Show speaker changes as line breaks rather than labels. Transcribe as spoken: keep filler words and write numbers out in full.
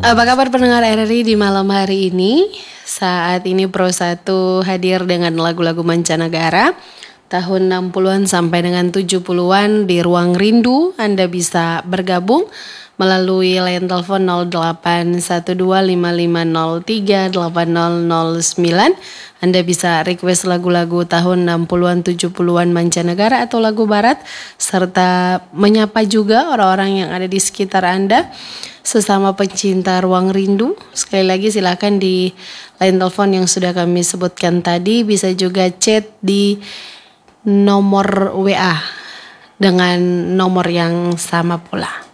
Apa kabar pendengar R R I di malam hari ini? Saat ini Pro satu hadir dengan lagu-lagu mancanegara tahun enam puluhan sampai dengan tujuh puluhan di Ruang Rindu. Anda bisa bergabung melalui line telepon nol delapan satu dua lima lima nol tiga delapan nol nol sembilan. Anda bisa request lagu-lagu tahun enam puluhan tujuh puluhan mancanegara atau lagu barat, serta menyapa juga orang-orang yang ada di sekitar Anda, sesama pencinta Ruang Rindu. Sekali lagi silakan di line telepon yang sudah kami sebutkan tadi. Bisa juga chat di nomor W A dengan nomor yang sama pula.